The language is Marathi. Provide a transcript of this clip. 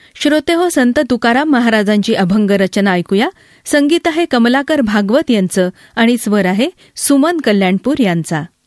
श्रोते हो, संत तुकाराम महाराजांची अभंग रचना ऐकूया. संगीत आहे कमलाकर भागवत यांचं आणि स्वर आहे सुमन कल्याणपूर यांचा.